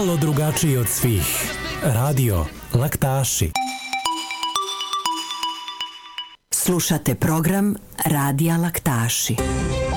Malo drugačiji od svih. Radio Laktaši. Slušate program Radija Laktaši.